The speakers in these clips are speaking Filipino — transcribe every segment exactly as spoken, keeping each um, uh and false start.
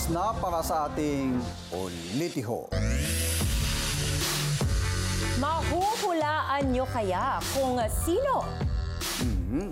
oras na para sa ating Politiho. Mahuhulaan nyo kaya kung sino? Mm-hmm.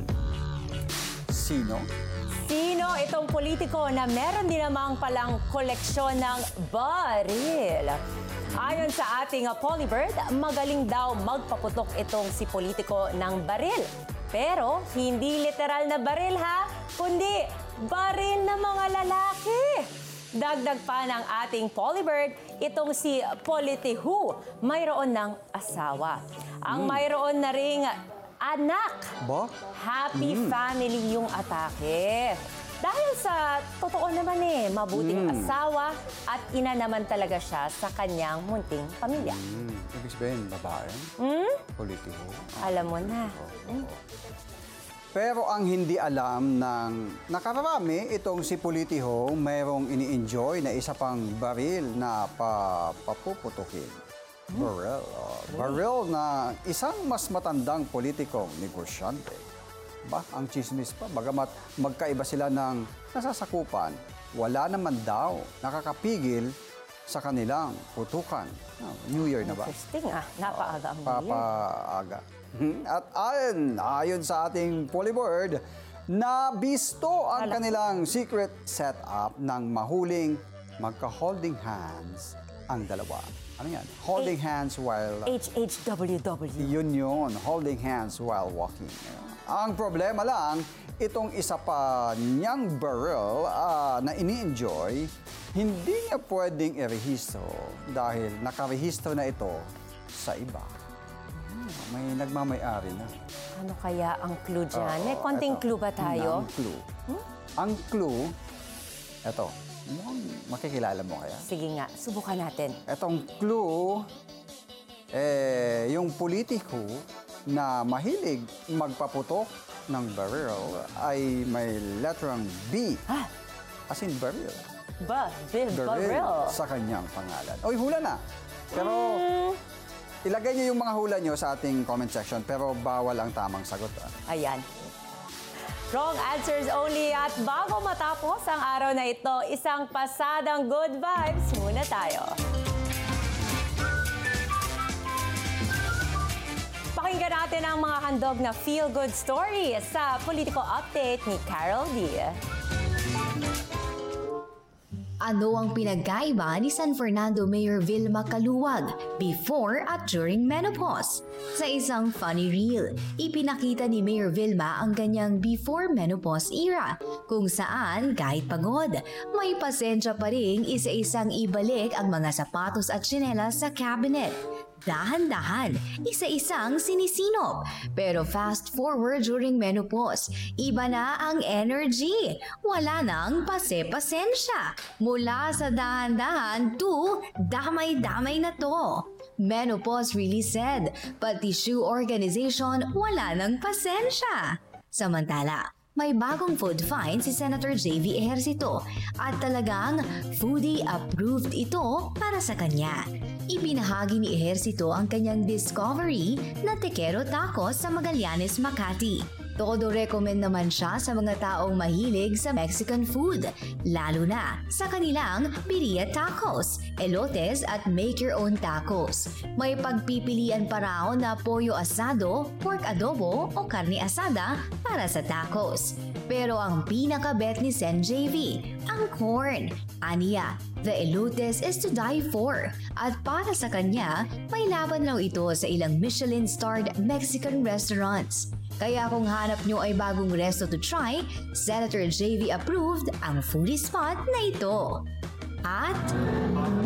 Sino? Sino itong politiko na meron din namang palang koleksyon ng baril? Ayon sa ating uh, Polybird, magaling daw magpaputok itong si politiko ng baril. Pero hindi literal na baril ha, kundi baril ng mga lalaki. Dagdag pa ng ating Polybird, itong si Politiho mayroon ng asawa. Ang Mm. mayroon na ring anak. Ba? Happy Mm. family yung atake. Dahil sa totoo naman eh, mabuting Mm. asawa at ina naman talaga siya sa kanyang munting pamilya. Mm. Ibig sabihin, babae? Hmm? Politiho? Alam mo na. Hmm? Pero ang hindi alam ng nakararami, itong si Politiho mayroong ini-enjoy na isa pang baril na pa, papuputukin. Baril. Oh, baril na isang mas matandang politikong negosyante. Ba, ang chismis pa, bagamat magkaiba sila ng nasasakupan, wala naman daw nakakapigil sa kanilang putukan. Oh, New Year na ba? Interesting ah. Napaaga ang New Year. Papaaga. At ayon, ayon sa ating Polybird, nabisto ang kanilang secret setup ng mahuling magka-holding hands ang dalawa. Ano yan? Holding hands while... H H W W. Yun yun, holding hands while walking. Ang problema lang, itong isa pa niyang barrel uh, na ini-enjoy, hindi niya pwedeng irehistro dahil nakarehistro na ito sa iba. May nagmamay-ari na. Ano kaya ang clue dyan? Oo, May konting eto. clue ba tayo? Ang clue. Ang clue, eto, mukhang makikilala mo kaya? Sige nga, subukan natin. Etong clue, eh, yung politiko na mahilig magpaputok ng barrel ay may letrang B. Ah, As in barrel. ba, Bill Barrel. Sa kanyang pangalan. Oy, hula na. Pero... Hmm, ilagay niyo yung mga hula niyo sa ating comment section, pero bawal ang tamang sagot. Ah. ayan. Wrong answers only at bago matapos ang araw na ito, isang pasadang good vibes muna tayo. Pakinggan natin ang mga handog na feel-good story sa Politico Update ni Carol D. Ano ang pinagkaiba ni San Fernando Mayor Vilma Caluwag before at during menopause? Sa isang funny reel, ipinakita ni Mayor Vilma ang kanyang before menopause era, kung saan kahit pagod, may pasensya pa rin isa-isang ibalik ang mga sapatos at tsinelas sa cabinet. Dahan-dahan, isa-isang sinisinop. Pero fast forward during menopause, iba na ang energy. Wala nang pase-pasensya. Mula sa dahan-dahan to damay-damay na to. Menopause really said, pati shoe organization wala nang pasensya. Samantala, may bagong food find si Senator J V Ejercito at talagang foodie-approved ito para sa kanya. Ibinahagi ni Ejercito ang kanyang discovery na Tequero Tacos sa Magallanes, Makati. Todo recommend naman siya sa mga taong mahilig sa Mexican food, lalo na sa kanilang birria tacos, elotes at make-your-own tacos. May pagpipilian pa raw na pollo asado, pork adobo o karne asada para sa tacos. Pero ang pinaka-bet ni Sen J V, ang corn. Aniya, the elotes is to die for. At para sa kanya, may laban raw ito sa ilang Michelin-starred Mexican restaurants. Kaya kung hanap nyo ay bagong resto to try, Senator J V approved ang foodie spot na ito. At